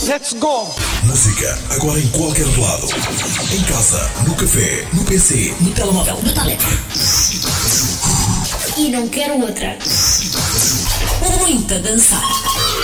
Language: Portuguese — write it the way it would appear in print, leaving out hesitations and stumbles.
Let's go! Música agora em qualquer lado. Em casa, no café, no PC, no telemóvel, no tablet. E não quero outra. Muito a dançar.